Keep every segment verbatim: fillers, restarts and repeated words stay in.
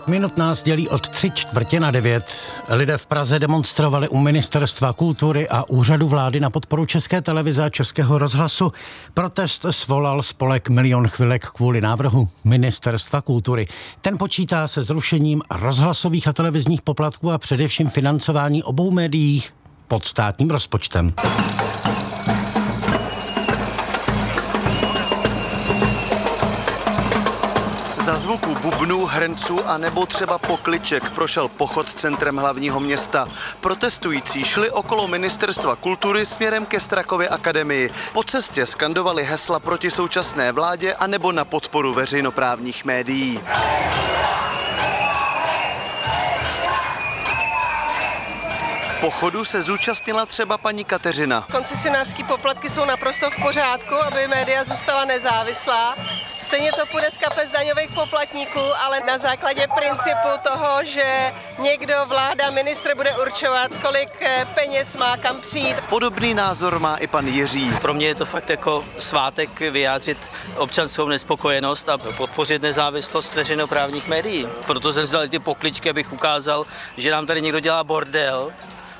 minut nás dělí od tři čtvrtě na devět. Lidé v Praze demonstrovali u Ministerstva kultury a úřadu vlády na podporu České televize a Českého rozhlasu. Protest svolal spolek Milion chvilek kvůli návrhu Ministerstva kultury. Ten počítá se zrušením rozhlasových a televizních poplatků a především financování obou médií pod státním rozpočtem. Za zvuku bubnů, hrnců a nebo třeba pokliček prošel pochod centrem hlavního města. Protestující šli okolo Ministerstva kultury směrem ke Strakově akademii. Po cestě skandovali hesla proti současné vládě a nebo na podporu veřejnoprávních médií. Pochodu se zúčastnila třeba paní Kateřina. Koncesionářský poplatky jsou naprosto v pořádku, aby média zůstala nezávislá. Stejně to půjde z kapes daňových poplatníků, ale na základě principu toho, že někdo, vláda, ministr bude určovat, kolik peněz má kam přijít. Podobný názor má i pan Jiří. Pro mě je to fakt jako svátek vyjádřit občanskou nespokojenost a podpořit nezávislost veřejnoprávních médií. Proto jsem vzal ty pokličky, abych ukázal, že nám tady někdo dělá bordel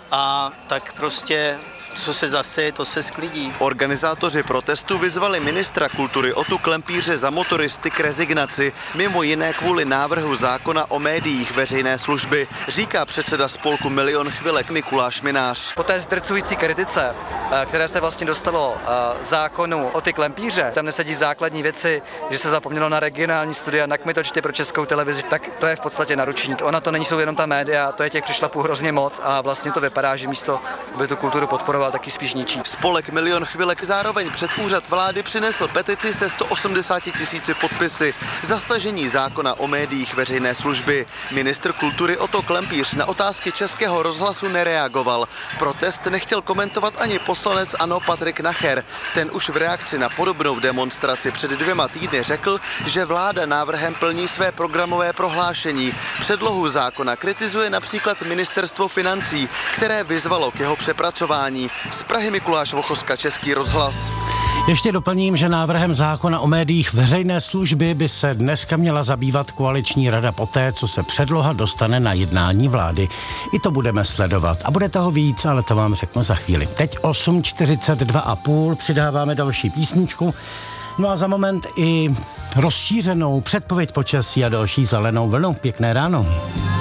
a tak prostě co se zase, to se sklidí. Organizátoři protestu vyzvali ministra kultury Otu Klempíře za motoristy k rezignaci, mimo jiné kvůli návrhu zákona o médiích veřejné služby, říká předseda spolku Milion chvilek Mikuláš Minář. Po té zdrcující kritice, které se vlastně dostalo zákonu Oty Klempíře, tam nesedí základní věci, že se zapomnělo na regionální studia, na kmitočty pro Českou televizi, tak to je v podstatě naručník. Ona to nejsou jenom ta média, to je těch přišlapů hrozně moc a vlastně to vypadá, že místo by tu kulturu podporoval, taky spíš ničí. Spolek Milion chvilek zároveň před úřad vlády přinesl petici se sto osmdesáti tisíci podpisy za stažení zákona o médiích veřejné služby. Ministr kultury Oto Klempíř na otázky Českého rozhlasu nereagoval. Protest nechtěl komentovat ani poslanec ANO Patrik Nacher. Ten už v reakci na podobnou demonstraci před dvěma týdny řekl, že vláda návrhem plní své programové prohlášení. Předlohu zákona kritizuje například Ministerstvo financí, které vyzvalo k jeho přepracování. Z Prahy Mikuláš Vochoska, Český rozhlas. Ještě doplním, že návrhem zákona o médiích veřejné služby by se dneska měla zabývat koaliční rada poté, co se předloha dostane na jednání vlády. I to budeme sledovat. A bude toho víc, ale to vám řeknu za chvíli. Teď osm čtyřicet dva a půl, přidáváme další písničku. No a za moment i rozšířenou předpověď počasí a další zelenou vlnou. Pěkné ráno.